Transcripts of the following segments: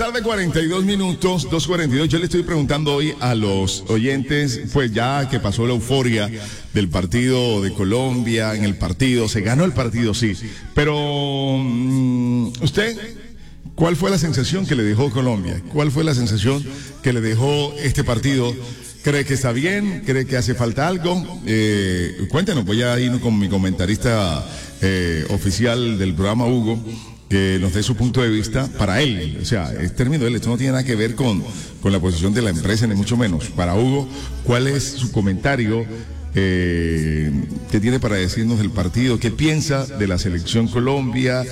tarde, 42 minutos, 2:42. Yo le estoy preguntando hoy a los oyentes, pues ya que pasó la euforia del partido de Colombia, en el partido, se ganó el partido, sí. Pero, ¿usted cuál fue la sensación que le dejó Colombia? ¿Cuál fue la sensación que le dejó este partido? ¿Cree que está bien? ¿Cree que hace falta algo? Cuéntenos, voy a ir con mi comentarista oficial del programa, Hugo, que nos dé su punto de vista para él. O sea, es término de él, esto no tiene nada que ver con la posición de la empresa, ni mucho menos. Para Hugo, ¿cuál es su comentario que tiene para decirnos del partido? ¿Qué piensa de la selección Colombia?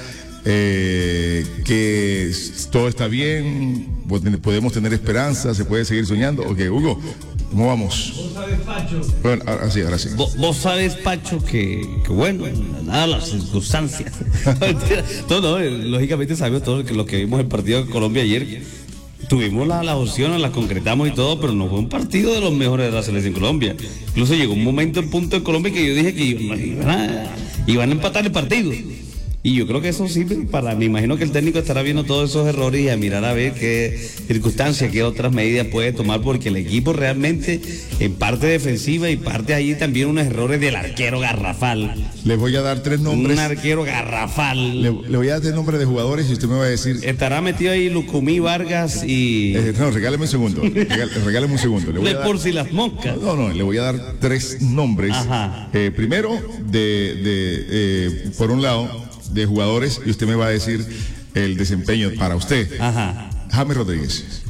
Que todo está bien, podemos tener esperanza, se puede seguir soñando. Ok, Hugo, ¿cómo vamos? Vos sabes, Pacho. Bueno, ahora sí. Vos sabes, Pacho, que bueno, nada, las circunstancias. No, lógicamente sabemos todo lo que vimos en el partido de Colombia ayer. Tuvimos las opciones, las concretamos y todo, pero no fue un partido de los mejores de la selección Colombia. Incluso llegó un momento en punto de Colombia que yo dije que iban a empatar el partido. Y yo creo que eso sirve me imagino que el técnico estará viendo todos esos errores y a mirar a ver qué circunstancias, qué otras medidas puede tomar, porque el equipo realmente, en parte defensiva y parte allí también unos errores del arquero garrafal. Le voy a dar 3 nombres. Un arquero garrafal. Le voy a dar 3 nombres de jugadores y usted me va a decir. Estará metido ahí Lucumí, Vargas y... No, regáleme un segundo. Regáleme un segundo. Le voy a dar... por si las moscas. No, le voy a dar 3 nombres. Ajá. Primero, por un lado, de jugadores, y usted me va a decir el desempeño para usted. Ajá. James Rodríguez.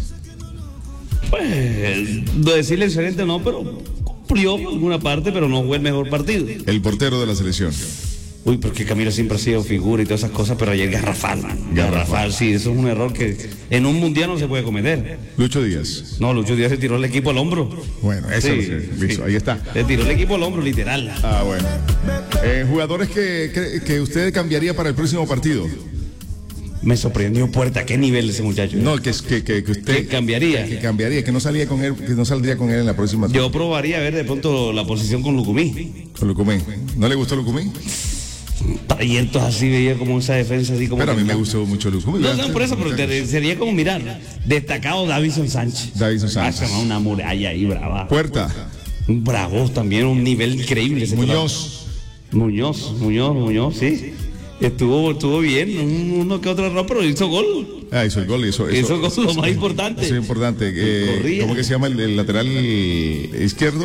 Pues, no decirle excelente no, pero cumplió en alguna parte, pero no fue el mejor partido. El portero de la selección. Uy, porque Camilo siempre ha sido figura y todas esas cosas, pero ayer garrafal, sí, eso es un error que en un mundial no se puede cometer. Lucho Díaz. No, Lucho Díaz se tiró el equipo al hombro. Bueno, eso sí, listo, ahí está. Se tiró el equipo al hombro, literal. Ah, bueno. Jugadores que usted cambiaría para el próximo partido. Me sorprendió Puerta, ¿qué nivel ese muchacho? No, que usted ¿Qué cambiaría? Que cambiaría, que no salía con él, que no saldría con él en la próxima. Yo probaría a ver de pronto la posición con Lucumí. Con Lucumí. ¿No le gustó Lucumí? Trayectos así, veía como esa defensa así como. Pero a mí me gustó mucho Lucumí. No, por eso, pero sería como mirar. Destacado Davison Sánchez. Una muralla ahí brava. Puerta. Bravo también, un nivel increíble. Muñoz, sí. Estuvo bien, uno que otro error, pero hizo gol. Hizo el gol. Hizo gol, lo más importante. Eso es importante. ¿Cómo que se llama el lateral izquierdo?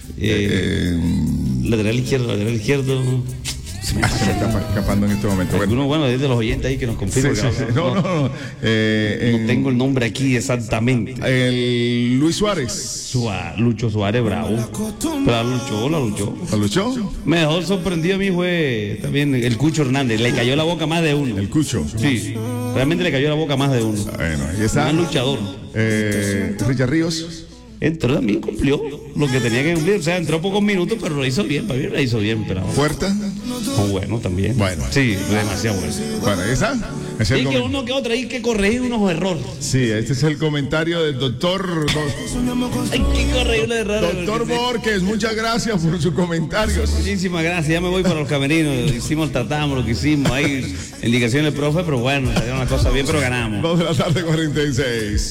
Lateral izquierdo. Se está escapando en este momento. Bueno, desde los oyentes ahí que nos confirman. Sí. No. No tengo el nombre aquí exactamente. El Luis Suárez. Lucho Suárez, bravo. Pero la luchó. ¿La luchó? Mejor sorprendido a mí fue también el Cucho Hernández. Le cayó la boca más de uno. ¿El Cucho? Sí. Realmente le cayó la boca más de uno. Bueno, ahí está. Un luchador. Richard Ríos. Entró también, cumplió lo que tenía que cumplir. O sea, entró pocos minutos, pero lo hizo bien. Para mí lo hizo bien. Pero... ¿Puerta? Bueno, también. Bueno. Sí, demasiado bueno. Bueno, ahí está. Y que uno que otro, hay que corregir unos errores. Sí, este es el comentario del doctor. Hay que corregir unos errores. Doctor Borges, muchas gracias por sus comentarios. Muchísimas gracias. Ya me voy para los camerinos. Tratamos lo que hicimos. Hay indicaciones del profe, pero bueno, salió una cosa bien, pero ganamos. 2:46 p.m.